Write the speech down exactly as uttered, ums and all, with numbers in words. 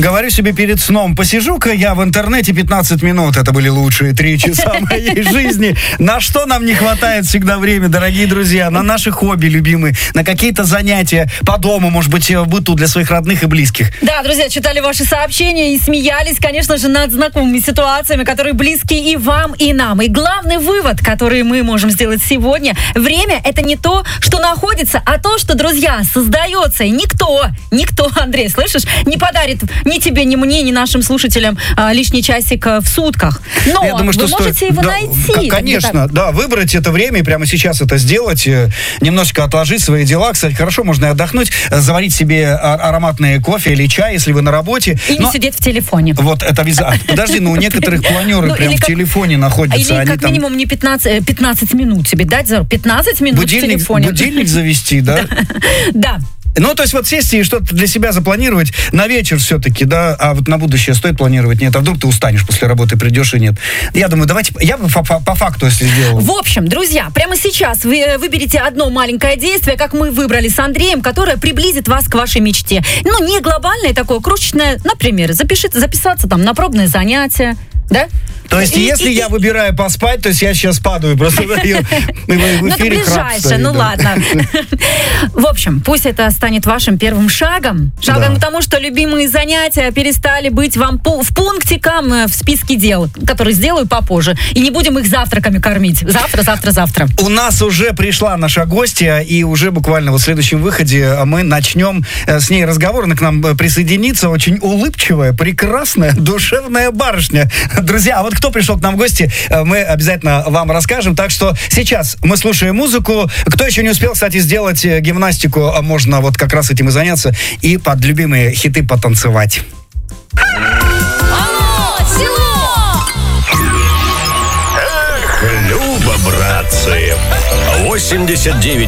Говорю себе перед сном, посижу-ка я в интернете пятнадцать минут. Это были лучшие три часа моей жизни. На что нам не хватает всегда времени, дорогие друзья? На наши хобби любимые, на какие-то занятия по дому, может быть, в быту для своих родных и близких. Да, друзья, читали ваши сообщения и смеялись, конечно же, над знакомыми ситуациями, которые близки и вам, и нам. И главный вывод, который мы можем сделать сегодня: время — это не то, что находится, а то, что, друзья, создается. И никто, никто, Андрей, слышишь, не подарит ни тебе, ни мне, ни нашим слушателям а, лишний часик а, в сутках. Но Я думаю, что вы можете стоит, его да, найти. Конечно, да, выбрать это время и прямо сейчас это сделать, немножечко отложить свои дела. Кстати, хорошо, можно и отдохнуть, заварить себе ароматный кофе или чай, если вы на работе. И Но... не сидеть в телефоне. Вот, это виза. Подожди, ну у некоторых планеры ну, прям в как, телефоне находятся. Или они как там... минимум не пятнадцать, пятнадцать минут себе дать, пятнадцать минут будильник, в телефоне. Будильник завести, да? Да. Ну, то есть вот сесть и что-то для себя запланировать на вечер все-таки, да, а вот на будущее стоит планировать? Нет, а вдруг ты устанешь после работы, придешь и нет. Я думаю, давайте, я бы по, по, по факту если сделал. В общем, друзья, прямо сейчас вы выберите одно маленькое действие, как мы выбрали с Андреем, которое приблизит вас к вашей мечте. Ну, не глобальное такое, крошечное, например, запишите, записаться там на пробное занятие, да? То есть, и, если и, я и... выбираю поспать, то есть я сейчас падаю просто в эфире. Ну, это ближайшее, ну ладно. В общем, пусть это станет вашим первым шагом. Шагом к тому, что любимые занятия перестали быть вам в пунктикам в списке дел, которые сделаю попозже. И не будем их завтраками кормить. Завтра, завтра, завтра. У нас уже пришла наша гостья, и уже буквально вот в следующем выходе мы начнем с ней разговор. Она к нам присоединится. Очень улыбчивая, прекрасная, душевная барышня. Друзья, а вот кто пришел к нам в гости, мы обязательно вам расскажем. Так что сейчас мы слушаем музыку. Кто еще не успел, кстати, сделать гимнастику, можно вот как раз этим и заняться и под любимые хиты потанцевать. Алло, село! Эх, Люба, братцы, восемьдесят девять